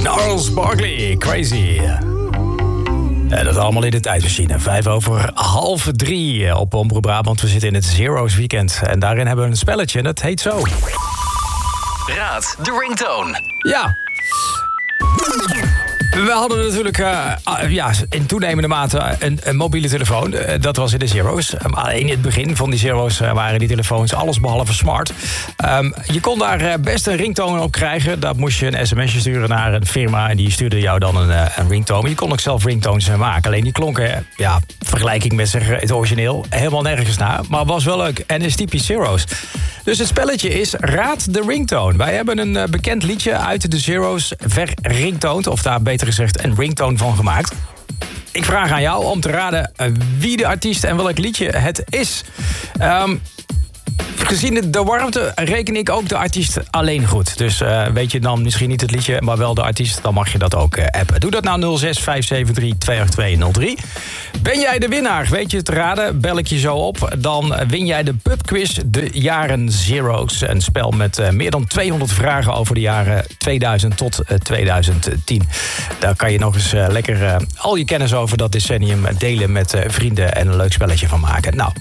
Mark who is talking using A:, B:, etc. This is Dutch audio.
A: Gnarls Barkley, Crazy. En dat allemaal in de tijdmachine. 2:05 op Omroep Brabant. We zitten in het Zero's Weekend. En daarin hebben we een spelletje en dat heet zo.
B: Raad de ringtone.
A: Ja. We hadden natuurlijk in toenemende mate een mobiele telefoon. Dat was in de Zero's. Alleen in het begin van die Zero's waren die telefoons allesbehalve smart. Je kon daar best een ringtone op krijgen. Dat moest je een sms'je sturen naar een firma en die stuurde jou dan een ringtone. Je kon ook zelf ringtones maken. Alleen die klonken, vergelijking met het origineel, helemaal nergens naar. Maar was wel leuk en is typisch Zero's. Dus het spelletje is Raad de ringtone. Wij hebben een bekend liedje uit de Zero's verringtoond, of daar beter gezegd een ringtone van gemaakt. Ik vraag aan jou om te raden wie de artiest en welk liedje het is. Gezien de warmte reken ik ook de artiest alleen goed. Dus weet je dan misschien niet het liedje, maar wel de artiest, dan mag je dat ook appen. Doe dat nou 06-573-28203. Ben jij de winnaar? Weet je het raden? Bel ik je zo op. Dan win jij de pubquiz De Jaren Zero's. Een spel met meer dan 200 vragen over de jaren 2000 tot 2010. Daar kan je nog eens lekker al je kennis over dat decennium delen met vrienden en een leuk spelletje van maken. Nou,